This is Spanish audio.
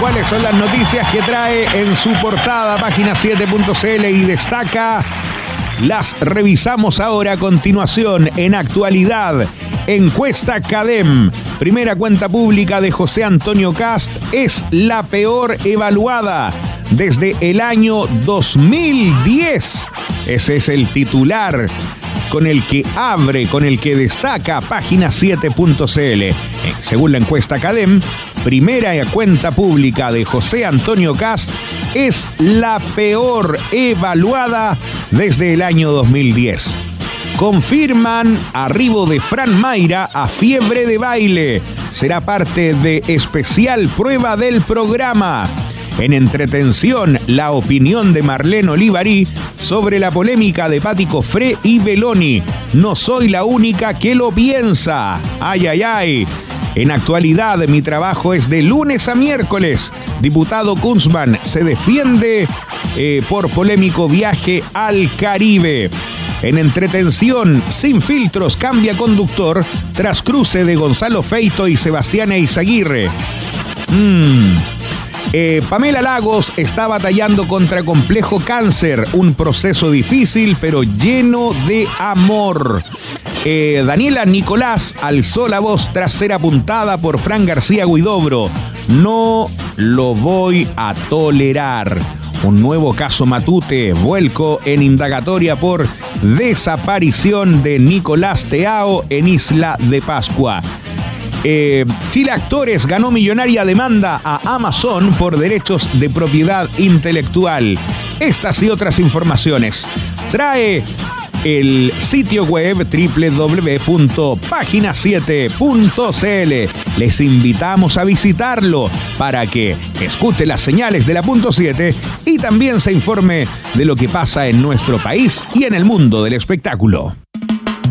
cuáles son las noticias que trae en su portada, página7.cl, y destaca. Las revisamos ahora a continuación. En actualidad, encuesta CADEM. Primera cuenta pública de José Antonio Kast es la peor evaluada desde el año 2010. Ese es el titular con el que abre, con el que destaca página7.cl. Según la encuesta CADEM, primera cuenta pública de José Antonio Kast es la peor evaluada desde el año 2010. Confirman arribo de Fran Mayra a Fiebre de Baile. Será parte de especial prueba del programa. En entretención, la opinión de Marlene Olivarí sobre la polémica de Patti Cofré y Beloni. No soy la única que lo piensa. Ay, ay, ay. En actualidad, mi trabajo es de lunes a miércoles. Diputado Kunzman se defiende por polémico viaje al Caribe. En entretención, Sin Filtros cambia conductor tras cruce de Gonzalo Feito y Sebastián Eizaguirre. Pamela Lagos está batallando contra complejo cáncer, un proceso difícil pero lleno de amor. Daniela Nicolás alzó la voz tras ser apuntada por Fran García Huidobro. No lo voy a tolerar. Un nuevo caso Matute, vuelco en indagatoria por desaparición de Nicolás Teao en Isla de Pascua. Chile Actores ganó millonaria demanda a Amazon por derechos de propiedad intelectual. Estas y otras informaciones trae el sitio web www.pagina7.cl. Les invitamos a visitarlo para que escuche las señales de la Punto 7 y también se informe de lo que pasa en nuestro país y en el mundo del espectáculo.